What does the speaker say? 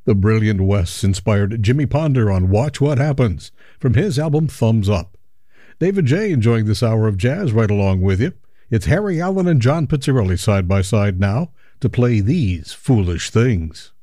The Brilliant West inspired Jimmy Ponder on Watch What Happens from his album Thumbs Up. David J. enjoying this hour of jazz right along with you. It's Harry Allen and John Pizzarelli side by side now to play these foolish things.